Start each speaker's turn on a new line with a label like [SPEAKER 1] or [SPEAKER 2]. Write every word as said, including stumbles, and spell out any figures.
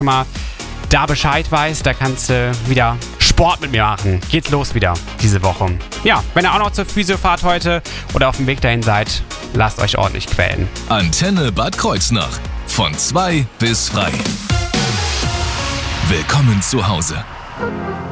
[SPEAKER 1] mal da Bescheid weißt, da kannst du wieder Sport mit mir machen. Geht's los wieder diese Woche. Ja, wenn ihr auch noch zur Physio fahrt heute oder auf dem Weg dahin seid, lasst euch ordentlich quälen.
[SPEAKER 2] Antenne Bad Kreuznach. Von zwei bis frei. Willkommen zu Hause.